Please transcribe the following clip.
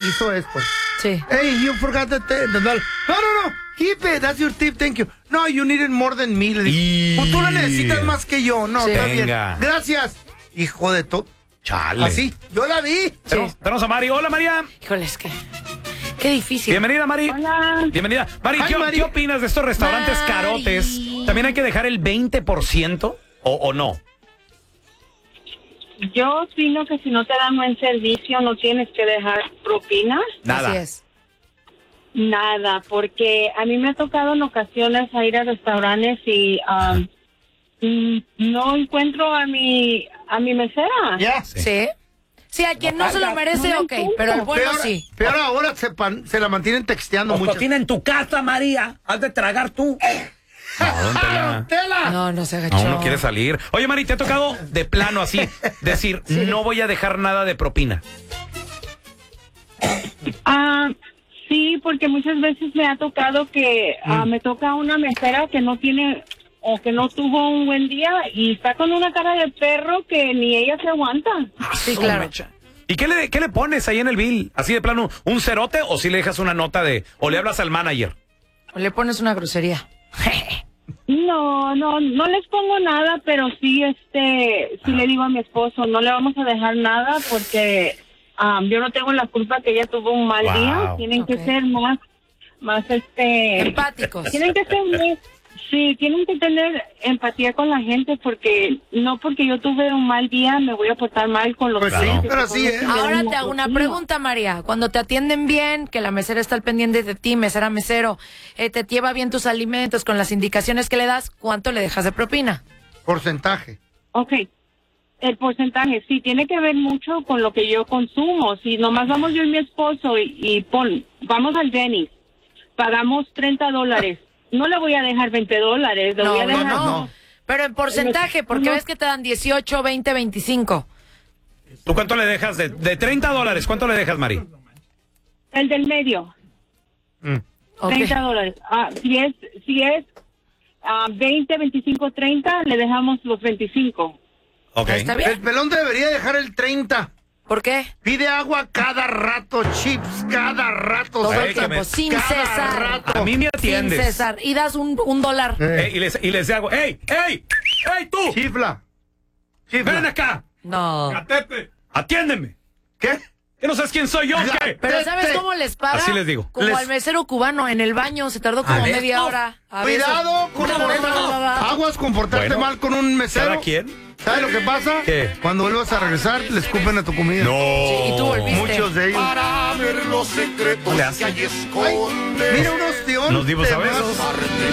hizo esto. Sí. Hey, you forgot the dollar. No. Keep it. That's your tip. Thank you. No, you need it more than me. Le dije, pues tú lo necesitas más que yo. No, Sí. está bien. Venga. Gracias. Hijo de todo. Chale. Así, yo la vi. Tenemos a Mari. Hola, María. Híjole, es que... Qué difícil. Bienvenida, Mari. Hola. Bienvenida. Mari, Hi, Mari. ¿qué opinas de estos restaurantes Mari. carotes? ¿También hay que dejar el 20% o no? Yo opino que si no te dan buen servicio no tienes que dejar propina, Nada. Así es. nada, porque a mí me ha tocado en ocasiones a ir a restaurantes y no encuentro a mi mesera. Ya. Sí. Sí, a quien no se lo merece, No ok, entiendo. pero el bueno Peor, sí. peor ahora se la mantienen texteando mucho. Cocina en tu casa, María. Has de tragar tú. No, don Tela. ¡Tela! No se agachó. Aún no quiere salir. Oye, Mari, ¿te ha tocado de plano así decir, no voy a dejar nada de propina? Sí, porque muchas veces me ha tocado que me toca una mesera que no tiene o que no tuvo un buen día y está con una cara de perro que ni ella se aguanta. Sí, claro. Mecha. ¿Y qué le pones ahí en el bill? ¿Así de plano, un cerote o si le dejas una nota o le hablas al manager? O le pones una grosería. No les pongo nada, pero sí, sí le digo a mi esposo, no le vamos a dejar nada porque yo no tengo la culpa que ella tuvo un mal día. Tienen que ser más, empáticos. tienen que ser sí, tienen que tener empatía con la gente porque no porque yo tuve un mal día me voy a portar mal con los Pues sí, pero así es. Ahora te hago una pregunta, María. Cuando te atienden bien, que la mesera está al pendiente de ti, mesera, mesero, te lleva bien tus alimentos con las indicaciones que le das, ¿cuánto le dejas de propina? Porcentaje. Ok, el porcentaje sí tiene que ver mucho con lo que yo consumo. Si nomás vamos yo y mi esposo vamos al Denny's, pagamos $30, no le voy a dejar $20, le voy a dejar... No. Pero en porcentaje, porque ves que te dan 18, 20, 25. ¿Tú cuánto le dejas de $30? ¿Cuánto le dejas, Mari? El del medio. Ok. $30. Si es 20, 25, 30, le dejamos los 25. Ok. ¿Está bien? El pelón debería dejar el 30. ¿Por qué? Pide agua cada rato, chips cada rato. Todo el salsa tiempo, sin cada cesar. rato. A mí me Sin atiendes. cesar. Y das un $1. Y les hago, ¡Ey, tú! Chifla. ¡Ven acá! No. ¡Atiéndeme! ¿Qué? ¿Que no sabes quién soy yo? ¿Qué? Pero ¿sabes cómo les paga? Así les digo. Como al mesero cubano en el baño, se tardó como media hora. A ver, Cuidado con aguas comportarte Bueno, mal con un mesero. ¿Cada quien? ¿Sabes lo que pasa? ¿Qué? Cuando vuelvas a regresar, le escupen a tu comida. No. y tú volviste. Muchos de ellos. Para ver los secretos ¿Le que hacen? hay esconde. Mira un ostión. Nos dimos de a besos. más.